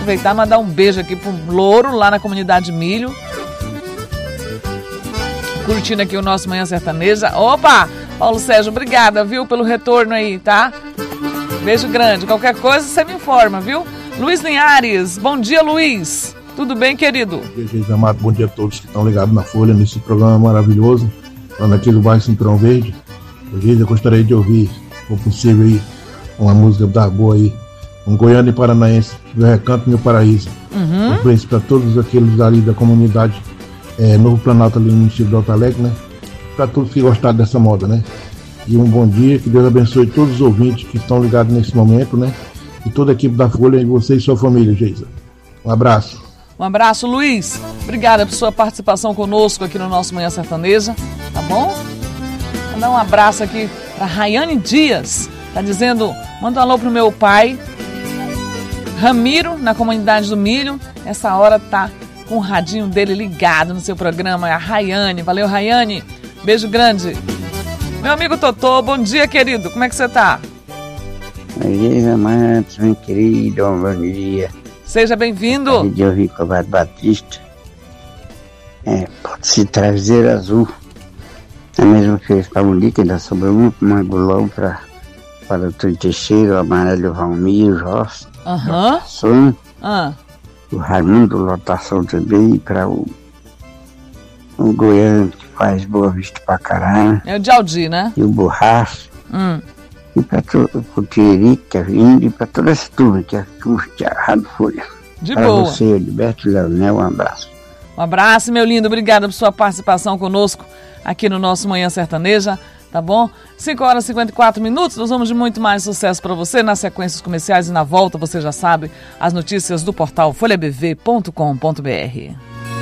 aproveitar e mandar um beijo aqui pro Louro, lá na comunidade Milho. Curtindo aqui o nosso Manhã Sertaneja. Opa! Paulo Sérgio, obrigada, viu, pelo retorno aí, tá? Beijo grande. Qualquer coisa, você me informa, viu? Luiz Linhares. Bom dia, Luiz. Tudo bem, querido? Bom dia, Jesus amado. Bom dia a todos que estão ligados na Folha, nesse programa maravilhoso. Falando aqui do bairro Cinturão Verde. Hoje eu gostaria de ouvir, se for possível, aí, uma música da boa aí. Um goiano e paranaense, do Recanto Meu Paraíso. Um príncipe para todos aqueles ali da comunidade Novo Planalto, ali no município de Alto Alegre, né? Para todos que gostaram dessa moda, né? E um bom dia, que Deus abençoe todos os ouvintes que estão ligados nesse momento, né? E toda a equipe da Folha, e você e sua família, Geisa. Um abraço. Um abraço, Luiz. Obrigada por sua participação conosco aqui no nosso Manhã Sertaneja, tá bom? Vou dar um abraço aqui para Rayane Dias. Tá dizendo, manda um alô pro meu pai, Ramiro, na comunidade do Milho. Essa hora tá com o radinho dele ligado no seu programa. É a Rayane. Valeu, Rayane. Beijo grande. Meu amigo Totô, bom dia, querido. Como é que você tá? Bom dia, amantes, meu querido. Bom dia. Seja bem-vindo. Eu vi Covarde Batista. Pode se trazer azul. A mesma que eles estavam ali, que ainda sobrou muito mais bolão para o Túlio Teixeira, o Amarelo Valmir, o Ross. O Raimundo Lotação também, para o Goiano, que faz Boa Vista pra caralho. É o Dialdi, né? E o Borracha. E para o Thierry, que é vindo, e para toda essa turma que curte a Rádio Folha. De pra boa. Você, Heriberto Leonel, um abraço. Um abraço, meu lindo. Obrigada por sua participação conosco aqui no nosso Manhã Sertaneja, tá bom? 5h54, nós vamos de muito mais sucesso para você nas sequências comerciais e na volta, você já sabe, as notícias do portal folhabv.com.br.